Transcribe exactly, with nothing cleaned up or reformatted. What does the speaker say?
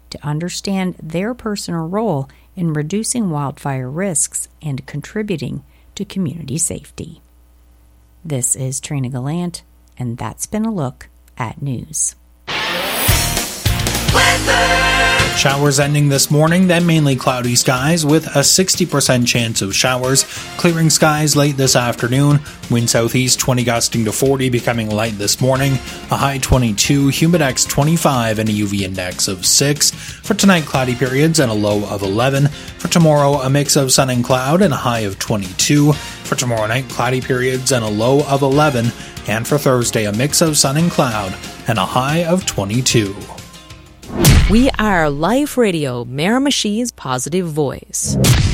to understand their personal role in reducing wildfire risks and contributing to community safety. This is Trina Gallant, and that's been a look at news. Weather. Showers ending this morning, then mainly cloudy skies with a sixty percent chance of showers. Clearing skies late this afternoon. Wind southeast twenty gusting to forty, becoming light this morning. A high twenty-two, humidex twenty-five, and a U V index of six. For tonight, cloudy periods and a low of eleven. For tomorrow, a mix of sun and cloud and a high of twenty-two. For tomorrow night, cloudy periods and a low of eleven. And for Thursday, a mix of sun and cloud and a high of twenty-two. We are Life Radio, Miramichi's positive voice.